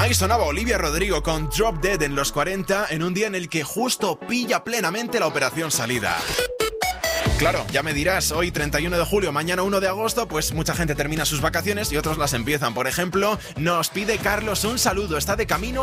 Ahí sonaba Olivia Rodrigo con Drop Dead en los 40 en un día en el que justo pilla plenamente la operación salida. Claro, ya me dirás, hoy 31 de julio, mañana 1 de agosto, pues mucha gente termina sus vacaciones y otros las empiezan. Por ejemplo, nos pide Carlos un saludo, está de camino